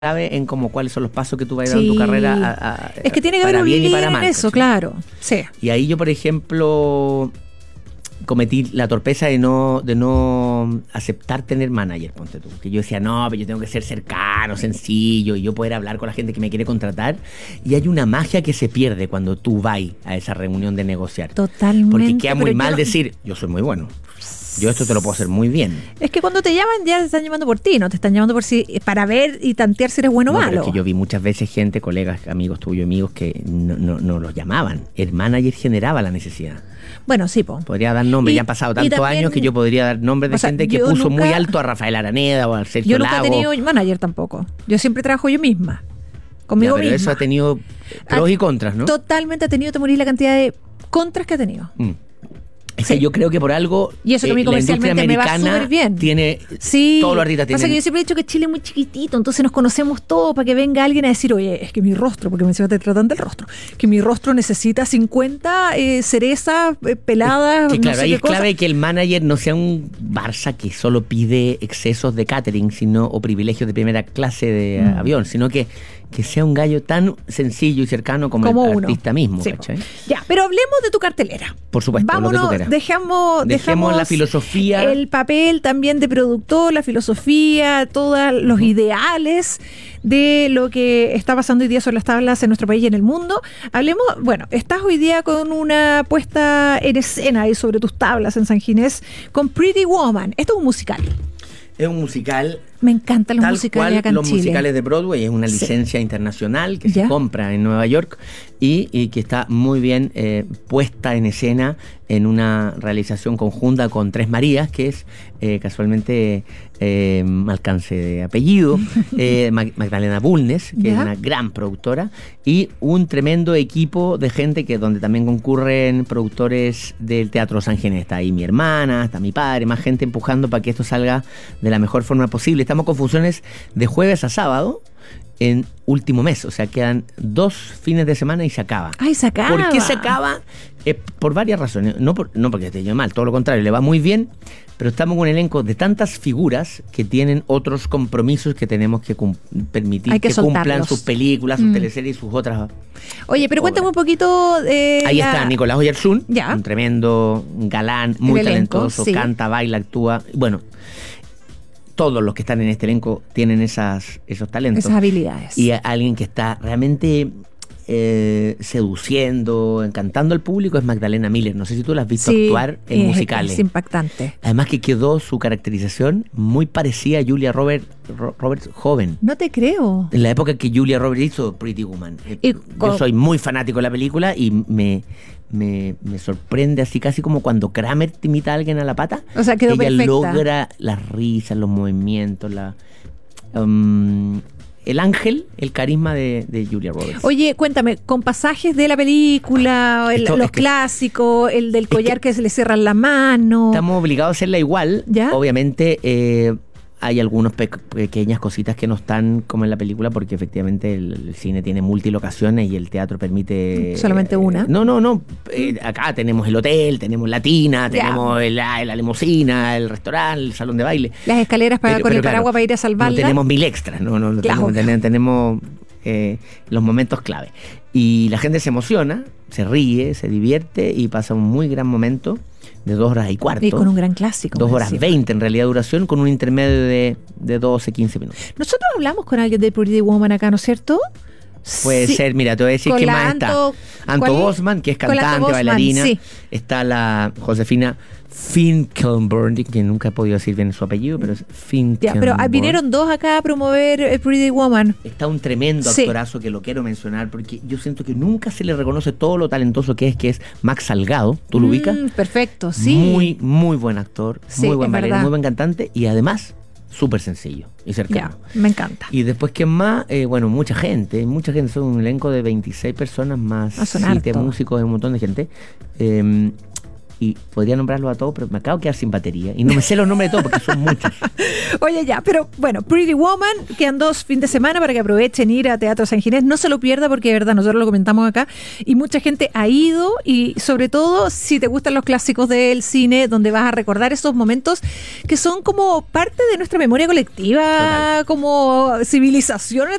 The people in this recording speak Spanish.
clave en como cuáles son los pasos que tú vas a dar en tu carrera es que tiene que haber un bien y líder para mal, en eso, ¿sí? claro. Sí. Y ahí yo, por ejemplo, cometí la torpeza de no aceptar tener manager, ponte tú. Que yo decía, no, pero yo tengo que ser cercano, sencillo, y yo poder hablar con la gente que me quiere contratar. Y hay una magia que se pierde cuando tú vas a esa reunión de negociar. Totalmente. Porque queda muy mal decir, yo soy muy bueno. Yo esto te lo puedo hacer muy bien. Es que cuando te llaman ya te están llamando por ti, no te están llamando por si para ver y tantear si eres bueno o No, malo. pero es que yo vi muchas veces gente, colegas, amigos tuyos, amigos, que no los llamaban. El manager generaba la necesidad. Bueno, sí, po. Podría dar nombres, ya han pasado tantos también, años que yo podría dar nombres de gente que puso muy alto a Rafael Araneda o a Sergio Yo nunca Lago. he tenido manager tampoco. Yo siempre trabajo yo misma. Conmigo pero misma. eso ha tenido pros y contras, ¿no? Totalmente ha tenido, te morís la cantidad de contras que ha tenido. Es que yo creo que por algo y eso que a mí la industria comercialmente me va americana súper bien. tiene todos los artistas pasa tienen. que yo siempre he dicho que Chile es muy chiquitito, entonces nos conocemos todos para que venga alguien a decir, oye, es que mi rostro, porque me te tratan del rostro, que mi rostro necesita 50 cerezas peladas. Que claro, no sé ahí qué es cosa. clave que el manager no sea un Barça que solo pide excesos de catering o privilegios de primera clase de avión, sino que sea un gallo tan sencillo y cercano como el uno. artista mismo. Sí. ¿Cachai? Ya, pero hablemos de tu cartelera. Por supuesto, vámonos, lo que tú quieras. Dejemos la filosofía. El papel también de productor, la filosofía, todos los ideales de lo que está pasando hoy día sobre las tablas en nuestro país y en el mundo. Hablemos, bueno, estás hoy día con una puesta en escena ahí sobre tus tablas en San Ginés con Pretty Woman. Esto es un musical. Es un musical. Me encantan los tal musicales cual acá en los Chile. musicales de Broadway, es una licencia internacional que ¿Ya? se compra en Nueva York y que está muy bien puesta en escena en una realización conjunta con Tres Marías, que es casualmente alcance de apellido, Magdalena Bulnes, que ¿Ya? es una gran productora, y un tremendo equipo de gente donde también concurren productores del Teatro San Ginés. Está ahí mi hermana, está mi padre, más gente empujando para que esto salga de la mejor forma posible. Estamos con funciones de jueves a sábado en último mes, o sea, quedan 2 fines de semana y se acaba. ¡Ay, se acaba! ¿Por qué se acaba? Por varias razones. No porque esté yo mal, todo lo contrario, le va muy bien, pero estamos con un elenco de tantas figuras que tienen otros compromisos que tenemos que permitir Hay que cumplan soltarlos. sus películas, sus teleseries y sus otras. Oye, pero cuéntame un poquito de Ahí está Nicolás Oyarzún, Ya. un tremendo galán, muy El elenco, talentoso, sí. canta, baila, actúa. Bueno, todos los que están en este elenco tienen esos talentos. esas habilidades. Y alguien que está realmente seduciendo, encantando al público es Magdalena Miller. No sé si tú la has visto actuar en musicales. Es impactante. Además que quedó su caracterización muy parecida a Julia Roberts joven. No te creo. En la época que Julia Roberts hizo Pretty Woman. Yo soy muy fanático de la película y me sorprende así casi como cuando Kramer te imita a alguien a la pata. O sea, quedó ella perfecta. logra las risas, los movimientos, el ángel, el carisma de Julia Roberts. Oye, cuéntame, con pasajes de la película, los clásicos, el del collar que se le cierran la mano. Estamos obligados a hacerla igual. ¿Ya? Obviamente hay algunas pequeñas cositas que no están como en la película porque efectivamente el cine tiene multilocaciones y el teatro permite... ¿Solamente una? No. Acá tenemos el hotel, tenemos la tina, Ya. tenemos la limusina, el restaurante, el salón de baile. Las escaleras con el paraguas claro, para ir a salvarla. No tenemos 1000 extras, no Claro. tenemos los momentos clave. Y la gente se emociona, se ríe, se divierte y pasa un muy gran momento de 2 horas y cuarto. Y con un gran clásico. 2 horas encima. 20 en realidad duración, con un intermedio de 12, 15 minutos. Nosotros hablamos con alguien de Pretty Woman acá, ¿no es cierto? Puede Sí. ser, mira, te voy a decir Con quién la más está. ¿cuál Anto es? Bosman, que es Con la Anto cantante, Bosman, bailarina. sí. Está la Josefina Finkelborn, que nunca he podido decir bien su apellido, pero es Ya, pero Finkelborn. vinieron 2 acá a promover Pretty Woman. Está un tremendo Sí. actorazo que lo quiero mencionar porque yo siento que nunca se le reconoce todo lo talentoso que es Max Salgado. ¿Tú lo ubicas? Perfecto, sí. Muy, muy buen actor, Sí, muy buen es bailarín, verdad. muy buen cantante y además súper sencillo y cercano. Ya, me encanta. Y después, ¿quién más? Bueno, mucha gente, son un elenco de 26 personas más Ah, son 7 harto. músicos y un montón de gente. y podría nombrarlos a todos, pero me acabo de quedar sin batería y no me sé los nombres de todos porque son muchos. Oye, ya, pero bueno, Pretty Woman, quedan 2 fines de semana para que aprovechen ir a Teatro San Ginés. No se lo pierda porque de verdad nosotros lo comentamos acá y mucha gente ha ido, y sobre todo si te gustan los clásicos del cine, donde vas a recordar esos momentos que son como parte de nuestra memoria colectiva. Total. Como civilización